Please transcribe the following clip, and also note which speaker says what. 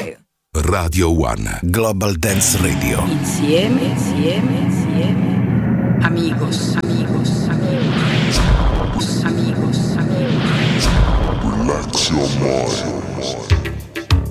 Speaker 1: Radio One Global Dance Radio.
Speaker 2: Insieme. Amigos.
Speaker 1: Relax your mind.